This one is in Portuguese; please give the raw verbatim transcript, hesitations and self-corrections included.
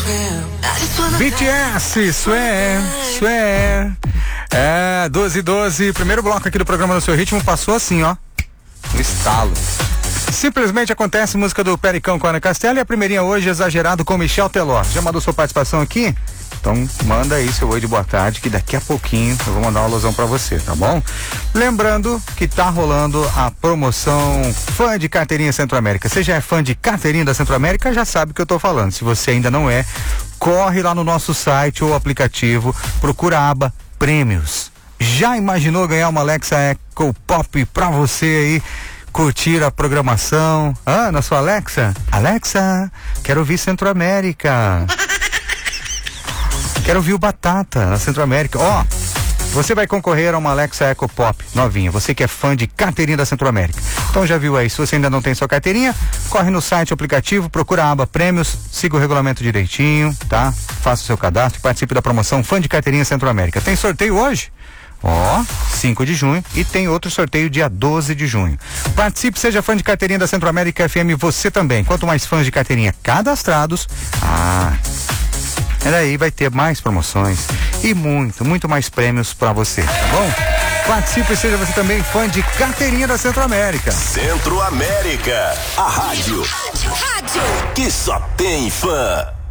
B T S, Swear, Swear. É, doze e doze, primeiro bloco aqui do programa No Seu Ritmo passou assim, ó, no estalo. Simplesmente Acontece, música do Pericão com Ana Castela, e a primeirinha hoje, Exagerado, com Michel Teló. Já mandou sua participação aqui? Então manda aí seu oi de boa tarde, que daqui a pouquinho eu vou mandar uma alusão pra você, tá bom? Lembrando que tá rolando a promoção Fã de Carteirinha Centro-América. Você já é fã de carteirinha da Centro-América, já sabe o que eu tô falando. Se você ainda não é, corre lá no nosso site ou aplicativo, procura a aba Prêmios. Já imaginou ganhar uma Alexa Echo Pop pra você aí curtir a programação? Ah, na sua Alexa? Alexa, quero ouvir Centro-América. Quero ouvir o Batata na Centro-América. Ó, oh, você vai concorrer a uma Alexa Echo Pop novinha. Você que é fã de carteirinha da Centro-América. Então já viu aí, se você ainda não tem sua carteirinha, corre no site, aplicativo, procura a aba Prêmios, siga o regulamento direitinho, tá? Faça o seu cadastro e participe da promoção Fã de Carteirinha Centro-América. Tem sorteio hoje? Ó, cinco de junho, e tem outro sorteio dia doze de junho. Participe, seja fã de carteirinha da Centro-América F M, você também. Quanto mais fãs de carteirinha cadastrados, ah, daí vai ter mais promoções e muito, muito mais prêmios pra você, tá bom? Participe e seja você também fã de carteirinha da Centro-América. Centro-América, a rádio, rádio, rádio que só tem fã.